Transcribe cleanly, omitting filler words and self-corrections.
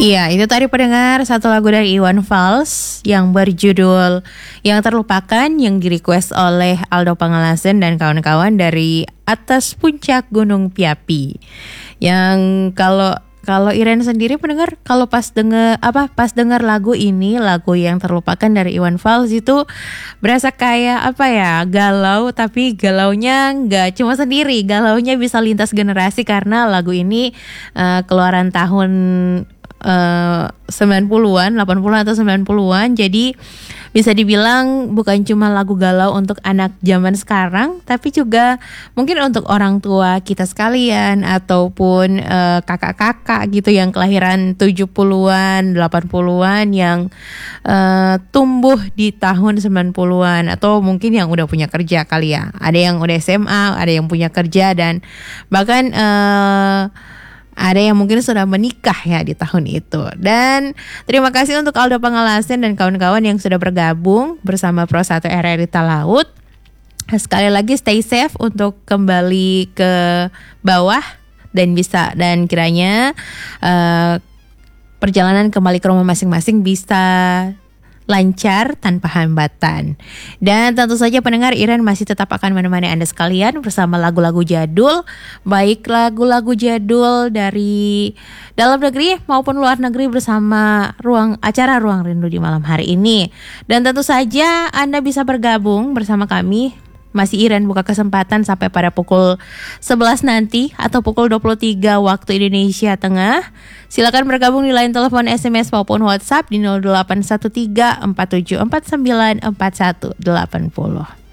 Iya, itu tadi pendengar satu lagu dari Iwan Fals yang berjudul Yang Terlupakan yang di-request oleh Aldo Pangalasen dan kawan-kawan dari Atas Puncak Gunung Piapi. Yang kalau Iren sendiri pendengar kalau pas dengar lagu ini, lagu Yang Terlupakan dari Iwan Fals itu berasa kayak galau, tapi galaunya nggak cuma sendiri, galaunya bisa lintas generasi karena lagu ini keluaran tahun 90-an, 80-an atau 90-an. Jadi bisa dibilang bukan cuma lagu galau untuk anak zaman sekarang, tapi juga mungkin untuk orang tua kita sekalian ataupun kakak-kakak gitu yang kelahiran 70-an, 80-an yang tumbuh di tahun 90-an atau mungkin yang udah punya kerja kali ya. Ada yang udah SMA, ada yang punya kerja dan bahkan ada yang mungkin sudah menikah ya di tahun itu. Dan terima kasih untuk Aldo Pangalasen dan kawan-kawan yang sudah bergabung bersama Pro 1 RRI Talaut. Sekali lagi stay safe untuk kembali ke bawah dan kiranya perjalanan kembali ke rumah masing-masing bisa lancar tanpa hambatan. Dan tentu saja pendengar, Iren masih tetap akan menemani Anda sekalian bersama lagu-lagu jadul, baik lagu-lagu jadul dari dalam negeri maupun luar negeri bersama acara Ruang Rindu di malam hari ini. Dan tentu saja Anda bisa bergabung bersama kami. Masih Iren buka kesempatan sampai pada pukul 11 nanti atau pukul 23 waktu Indonesia Tengah. Silakan bergabung di line telepon, SMS maupun WhatsApp di 0813 4749 4180.